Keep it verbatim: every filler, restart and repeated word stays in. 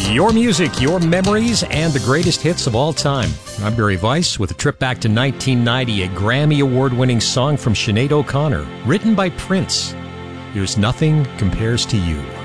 Your music, your memories, and the greatest hits of all time. I'm Barry Weiss with a trip back to nineteen ninety, a Grammy Award-winning song from Sinead O'Connor, written by Prince. Here's Nothing Compares to You.